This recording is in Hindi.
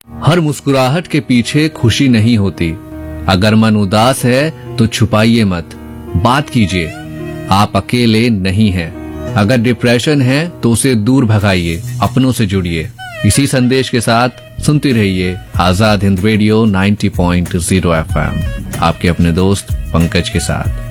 हर मुस्कुराहट के पीछे खुशी नहीं होती। अगर मन उदास है तो छुपाइए मत, बात कीजिए। आप अकेले नहीं हैं। अगर डिप्रेशन है तो उसे दूर भगाइए, अपनों से जुड़िए। इसी संदेश के साथ सुनते रहिए आजाद हिंद रेडियो 90.0 FM, आपके अपने दोस्त पंकज के साथ।